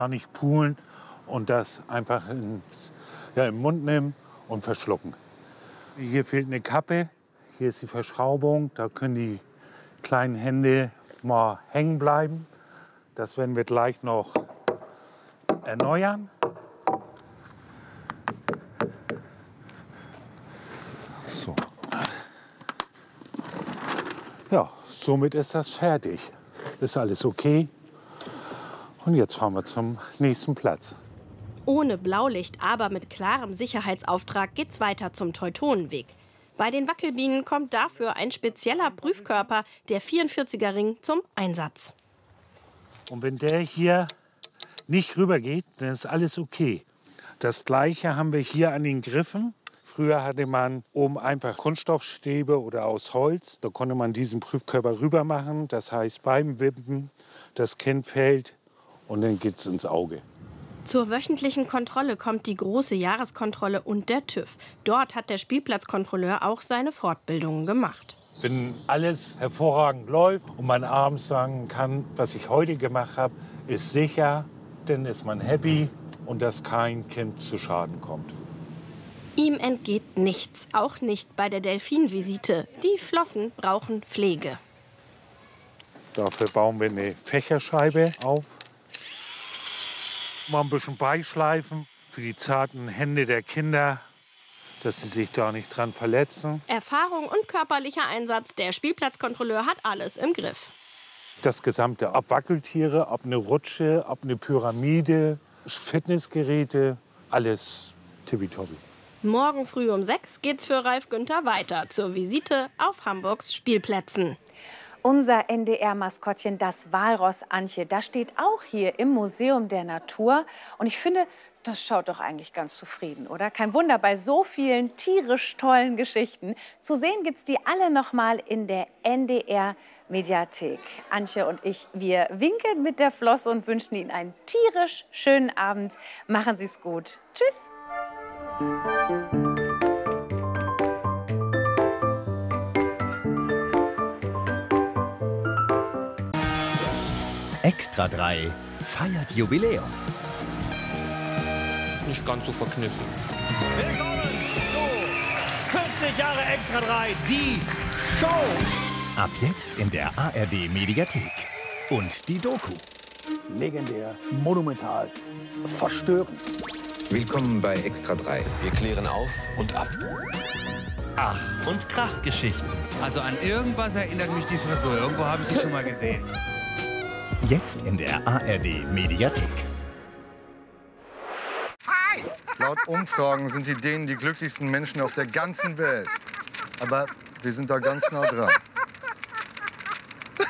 Nicht poolen und das einfach im Mund nehmen und verschlucken. Hier fehlt eine Kappe, hier ist die Verschraubung, da können die kleinen Hände mal hängen bleiben. Das werden wir gleich noch erneuern. So. Ja, somit ist das fertig. Ist alles okay. Und jetzt fahren wir zum nächsten Platz. Ohne Blaulicht, aber mit klarem Sicherheitsauftrag geht's weiter zum Teutonenweg. Bei den Wackelbienen kommt dafür ein spezieller Prüfkörper, der 44er Ring, zum Einsatz. Und wenn der hier nicht rüber geht, dann ist alles okay. Das Gleiche haben wir hier an den Griffen. Früher hatte man oben einfach Kunststoffstäbe oder aus Holz. Da konnte man diesen Prüfkörper rüber machen. Das heißt, beim Wippen, das Kind fällt und dann geht's ins Auge. Zur wöchentlichen Kontrolle kommt die große Jahreskontrolle und der TÜV. Dort hat der Spielplatzkontrolleur auch seine Fortbildungen gemacht. Wenn alles hervorragend läuft und man abends sagen kann, was ich heute gemacht habe, ist sicher, dann ist man happy und dass kein Kind zu Schaden kommt. Ihm entgeht nichts, auch nicht bei der Delfinvisite. Die Flossen brauchen Pflege. Dafür bauen wir eine Fächerscheibe auf. Mal ein bisschen beischleifen für die zarten Hände der Kinder, dass sie sich da nicht dran verletzen. Erfahrung und körperlicher Einsatz, der Spielplatzkontrolleur hat alles im Griff. Das gesamte, ob Wackeltiere, ob eine Rutsche, ob eine Pyramide, Fitnessgeräte, alles tippitoppi. Morgen früh um 6 geht's für Ralf Günther weiter zur Visite auf Hamburgs Spielplätzen. Unser NDR-Maskottchen, das Walross Antje, das steht auch hier im Museum der Natur. Und ich finde, das schaut doch eigentlich ganz zufrieden, oder? Kein Wunder, bei so vielen tierisch tollen Geschichten. Zu sehen gibt's die alle noch mal in der NDR-Mediathek. Antje und ich, wir winken mit der Flosse und wünschen Ihnen einen tierisch schönen Abend. Machen Sie es gut. Tschüss. Extra 3 feiert Jubiläum. Nicht ganz so verkniffen. Willkommen zu 50 Jahre Extra 3, die Show. Ab jetzt in der ARD Mediathek. Und die Doku. Legendär, monumental, verstörend. Willkommen bei Extra 3. Wir klären auf und ab. Ach und Krachgeschichten. Also an irgendwas erinnert mich die Frisur. Irgendwo habe ich die schon mal gesehen. Jetzt in der ARD Mediathek. Hi! Laut Umfragen sind die Dänen die glücklichsten Menschen auf der ganzen Welt. Aber wir sind da ganz nah dran.